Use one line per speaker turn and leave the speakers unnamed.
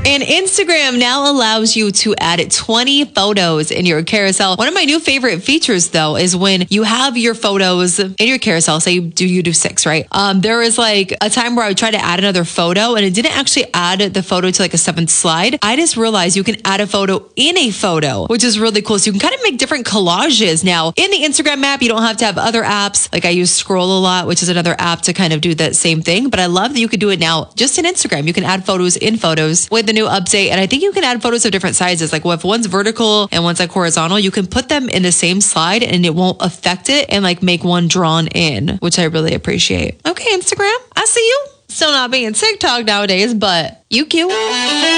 And Instagram now allows you to add 20 photos in your carousel. One of my new favorite features, though, is when you have your photos in your carousel. Say you do 6, right? There was like a time where I would try to add another photo and it didn't actually add the photo to like a 7th slide. I just realized you can add a photo in a photo, which is really cool. So you can kind of make different collages now. In the Instagram app, you don't have to have other apps. Like I use Scroll a lot, which is another app to kind of do that same thing. But I love that you could do it now just in Instagram. You can add photos in photos with the new update. And I think you can add photos of different sizes. Like if one's vertical and one's like horizontal, you can put them in the same slide and it won't affect it and like make one drawn in, which I really appreciate. Okay, Instagram, I see you. Still not being TikTok nowadays, but you cute.